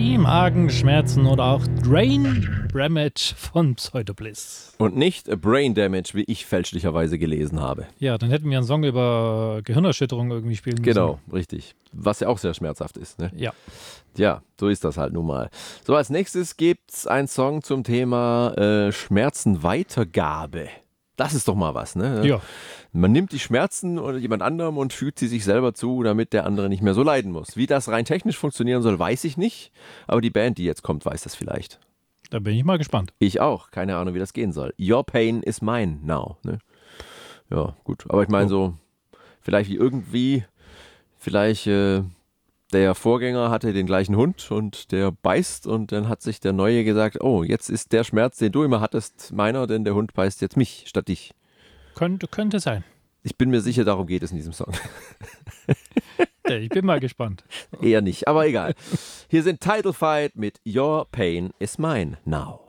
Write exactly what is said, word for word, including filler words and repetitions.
die Magenschmerzen oder auch Brain Damage von Pseudobliss. Und nicht a Brain Damage, wie ich fälschlicherweise gelesen habe. Ja, dann hätten wir einen Song über Gehirnerschütterung irgendwie spielen müssen. Genau, richtig. Was ja auch sehr schmerzhaft ist. Ne? Ja. Ja, so ist das halt nun mal. So, als nächstes gibt's einen Song zum Thema äh, Schmerzenweitergabe. Das ist doch mal was, ne? Ja. Man nimmt die Schmerzen oder jemand anderem und fügt sie sich selber zu, damit der andere nicht mehr so leiden muss. Wie das rein technisch funktionieren soll, weiß ich nicht. Aber die Band, die jetzt kommt, weiß das vielleicht. Da bin ich mal gespannt. Ich auch. Keine Ahnung, wie das gehen soll. Your pain is mine now. Ne? Ja, gut. Aber ich meine so, vielleicht wie irgendwie, vielleicht äh, der Vorgänger hatte den gleichen Hund und der beißt und dann hat sich der Neue gesagt, oh, jetzt ist der Schmerz, den du immer hattest, meiner, denn der Hund beißt jetzt mich statt dich. Könnte, könnte sein. Ich bin mir sicher, darum geht es in diesem Song. Ich bin mal gespannt. Eher nicht, aber egal. Hier sind Title Fight mit Your Pain is Mine Now.